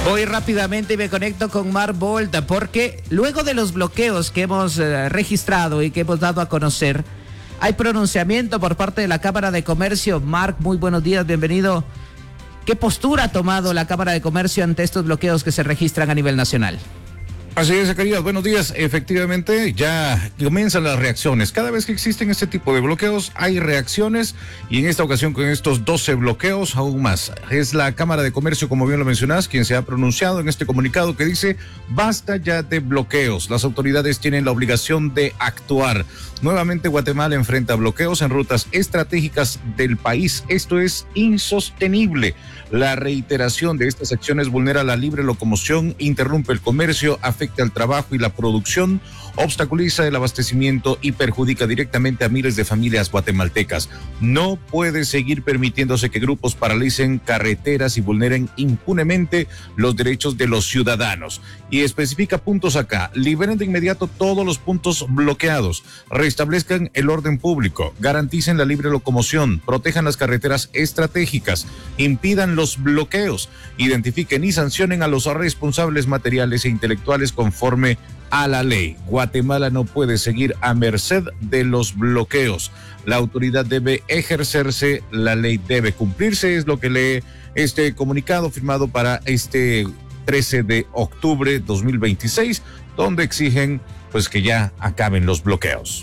Voy rápidamente y me conecto con Mark Volta, porque luego de los bloqueos que hemos registrado y que hemos dado a conocer, hay pronunciamiento por parte de la Cámara de Comercio. Mark, muy buenos días, bienvenido. ¿Qué postura ha tomado la Cámara de Comercio ante estos bloqueos que se registran a nivel nacional? Así es, Zacarías, buenos días. Efectivamente, ya comienzan las reacciones. Cada vez que existen este tipo de bloqueos, hay reacciones, y en esta ocasión con estos 12 bloqueos, aún más. Es la Cámara de Comercio, como bien lo mencionás, quien se ha pronunciado en este comunicado que dice: basta ya de bloqueos. Las autoridades tienen la obligación de actuar. Nuevamente, Guatemala enfrenta bloqueos en rutas estratégicas del país. Esto es insostenible. La reiteración de estas acciones vulnera la libre locomoción, interrumpe el comercio, afecta el trabajo y la producción, obstaculiza el abastecimiento y perjudica directamente a miles de familias guatemaltecas. No puede seguir permitiéndose que grupos paralicen carreteras y vulneren impunemente los derechos de los ciudadanos. Y especifica puntos acá: liberen de inmediato todos los puntos bloqueados, restablezcan el orden público, garanticen la libre locomoción, protejan las carreteras estratégicas, impidan los bloqueos, identifiquen y sancionen a los responsables materiales e intelectuales conforme a la ley. Guatemala no puede seguir a merced de los bloqueos. La autoridad debe ejercerse, la ley debe cumplirse, es lo que lee este comunicado firmado para este 13 de octubre 2026, donde exigen pues que ya acaben los bloqueos.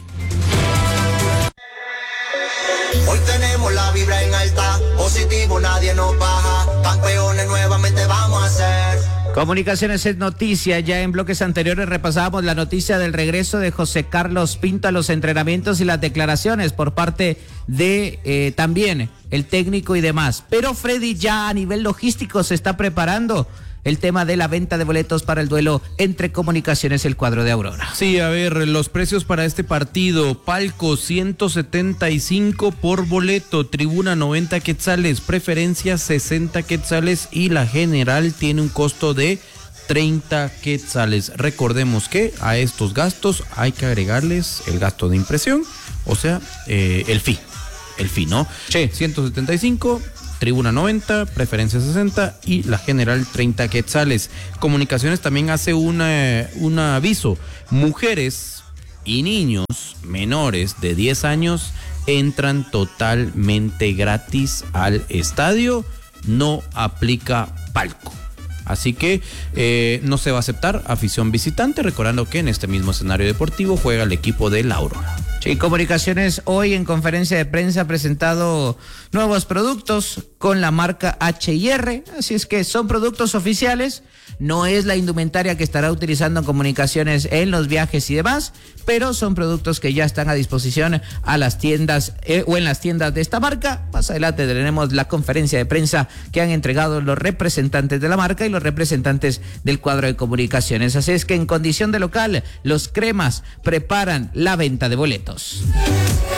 Hoy tenemos la vibra en alta, positivo, nadie nos baja, campeones nuevamente vamos a ser. Comunicaciones es noticia. Ya en bloques anteriores repasábamos la noticia del regreso de José Carlos Pinto a los entrenamientos y las declaraciones por parte de también el técnico y demás. Pero Freddy, ya a nivel logístico se está preparando el tema de la venta de boletos para el duelo entre Comunicaciones y el cuadro de Aurora. Sí, a ver, los precios para este partido: palco 175 por boleto, tribuna 90 quetzales, preferencia 60 quetzales y la general tiene un costo de 30 quetzales. Recordemos que a estos gastos hay que agregarles el gasto de impresión, o sea, el fee, ¿no? Sí. 175, tribuna 90, preferencia 60 y la general 30 quetzales. Comunicaciones también hace un aviso: mujeres y niños menores de 10 años entran totalmente gratis al estadio, no aplica palco. Así que no se va a aceptar afición visitante, recordando que en este mismo escenario deportivo juega el equipo de la Aurora. Sí, Comunicaciones hoy en conferencia de prensa ha presentado nuevos productos con la marca H&R, así es que son productos oficiales, no es la indumentaria que estará utilizando Comunicaciones en los viajes y demás, pero son productos que ya están a disposición a las tiendas o en las tiendas de esta marca. Más adelante tenemos la conferencia de prensa que han entregado los representantes de la marca y los representantes del cuadro de Comunicaciones. Así es que en condición de local, los cremas preparan la venta de boletos.